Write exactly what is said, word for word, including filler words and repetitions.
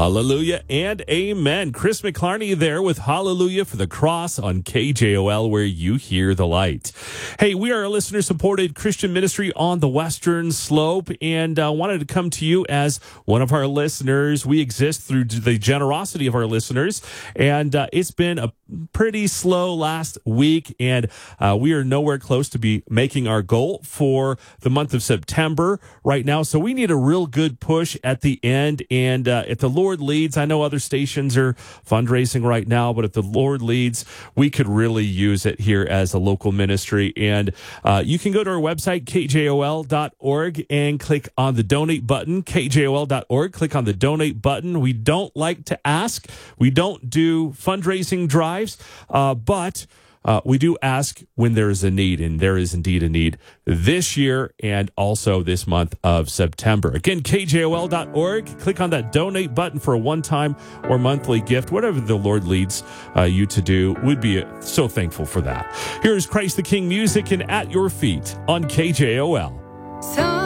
Hallelujah and amen. Chris McClarney there with Hallelujah for the Cross on K J O L, where you hear the light. Hey, we are a listener-supported Christian ministry on the Western Slope, and uh, wanted to come to you as one of our listeners. We exist through the generosity of our listeners, and uh, it's been a pretty slow last week, and uh, we are nowhere close to be making our goal for the month of September right now, so we need a real good push at the end, and uh, if the Lord leads, I know other stations are fundraising right now, but if the Lord leads, we could really use it here as a local ministry. And uh, you can go to our website, K J O L dot org, and click on the donate button, K J O L dot org. Click on the donate button. We don't like to ask. We don't do fundraising drives, uh, but Uh, we do ask when there is a need, and there is indeed a need this year and also this month of September. Again, K J O L dot org. Click on that donate button for a one-time or monthly gift, whatever the Lord leads uh, you to do. We'd be so thankful for that. Here is Christ the King music and At Your Feet on K J O L. So